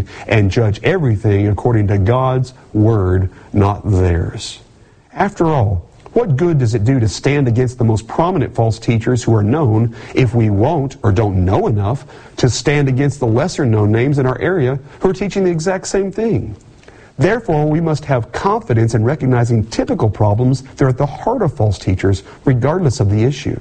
and judge everything according to God's word, not theirs. After all, what good does it do to stand against the most prominent false teachers who are known if we won't or don't know enough to stand against the lesser known names in our area who are teaching the exact same thing? Therefore, we must have confidence in recognizing typical problems that are at the heart of false teachers, regardless of the issue.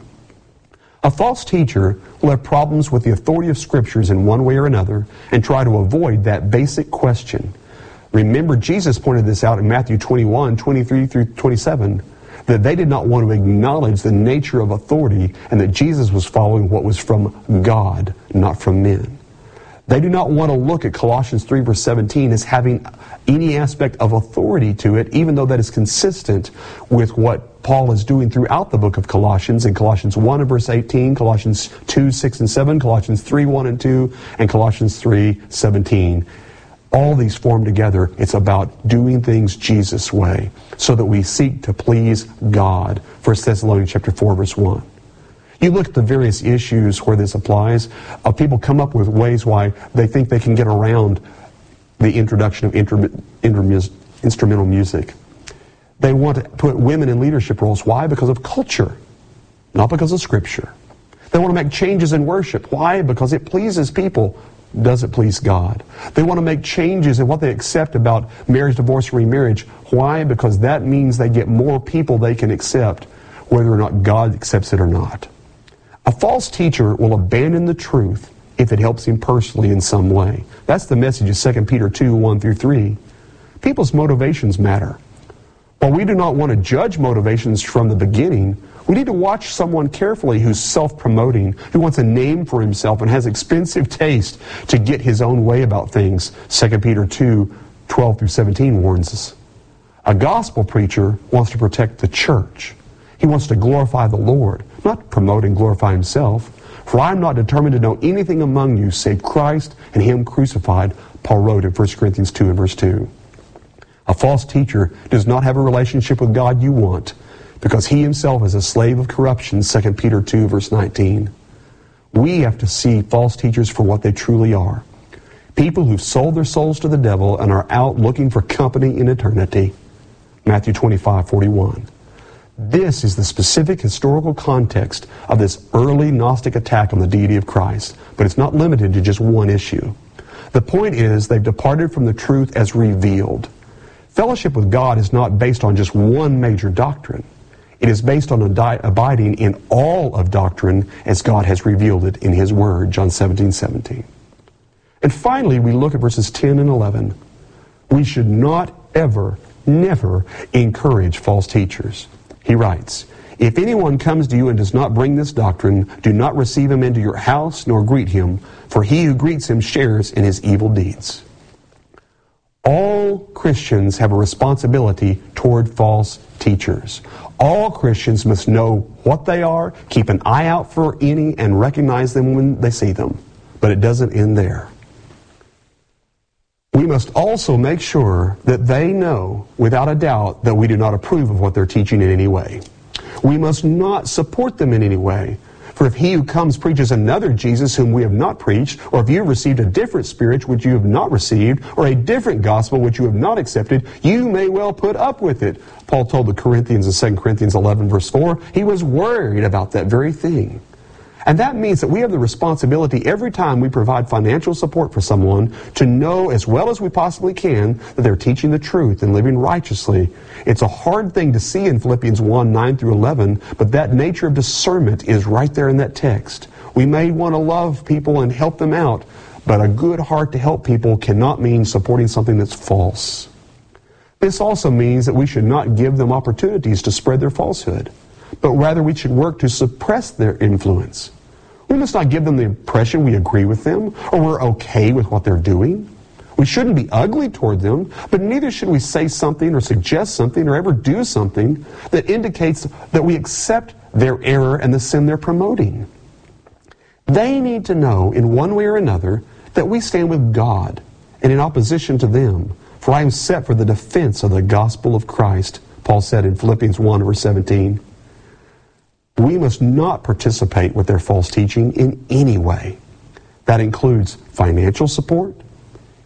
A false teacher will have problems with the authority of Scriptures in one way or another and try to avoid that basic question. Remember, Jesus pointed this out in Matthew 21, 23 through 27, that they did not want to acknowledge the nature of authority and that Jesus was following what was from God, not from men. They do not want to look at Colossians 3 verse 17 as having any aspect of authority to it, even though that is consistent with what Paul is doing throughout the book of Colossians, in Colossians 1 and verse 18, Colossians 2, 6 and 7, Colossians 3, 1 and 2, and Colossians 3, 17. All these form together. It's about doing things Jesus' way so that we seek to please God. 1 Thessalonians chapter 4, verse 1. You look at the various issues where this applies. People come up with ways why they think they can get around the introduction of instrumental music. They want to put women in leadership roles. Why? Because of culture, not because of Scripture. They want to make changes in worship. Why? Because it pleases people. Does it please God? They want to make changes in what they accept about marriage, divorce, and remarriage. Why? Because that means they get more people they can accept, whether or not God accepts it or not. A false teacher will abandon the truth if it helps him personally in some way. That's the message of 2 Peter 2, 1 through 3. People's motivations matter. While we do not want to judge motivations from the beginning, we need to watch someone carefully who's self-promoting, who wants a name for himself and has expensive taste to get his own way about things. 2 Peter 2, 12 through 17 warns us. A gospel preacher wants to protect the church. He wants to glorify the Lord, not promote and glorify himself. For I am not determined to know anything among you save Christ and Him crucified, Paul wrote in 1 Corinthians 2 and verse 2. A false teacher does not have a relationship with God you want, because he himself is a slave of corruption, 2 Peter 2, verse 19. We have to see false teachers for what they truly are. People who've sold their souls to the devil and are out looking for company in eternity. Matthew 25, 41. This is the specific historical context of this early Gnostic attack on the deity of Christ, but it's not limited to just one issue. The point is they've departed from the truth as revealed. Fellowship with God is not based on just one major doctrine. It is based on abiding in all of doctrine as God has revealed it in His Word, John 17, 17. And finally, we look at verses 10 and 11. We should not ever, never encourage false teachers. He writes, if anyone comes to you and does not bring this doctrine, do not receive him into your house nor greet him, for he who greets him shares in his evil deeds. All Christians have a responsibility toward false teachers. All Christians must know what they are, keep an eye out for any, and recognize them when they see them. But it doesn't end there. We must also make sure that they know, without a doubt, that we do not approve of what they're teaching in any way. We must not support them in any way. For if he who comes preaches another Jesus whom we have not preached, or if you have received a different spirit which you have not received, or a different gospel which you have not accepted, you may well put up with it. Paul told the Corinthians in 2 Corinthians 11 verse 4, he was worried about that very thing. And that means that we have the responsibility every time we provide financial support for someone to know as well as we possibly can that they're teaching the truth and living righteously. It's a hard thing to see in Philippians 1, 9 through 11, but that nature of discernment is right there in that text. We may want to love people and help them out, but a good heart to help people cannot mean supporting something that's false. This also means that we should not give them opportunities to spread their falsehood, but rather we should work to suppress their influence. We must not give them the impression we agree with them or we're okay with what they're doing. We shouldn't be ugly toward them, but neither should we say something or suggest something or ever do something that indicates that we accept their error and the sin they're promoting. They need to know in one way or another that we stand with God and in opposition to them. For I am set for the defense of the gospel of Christ, Paul said in Philippians 1 verse 17. We must not participate with their false teaching in any way. That includes financial support,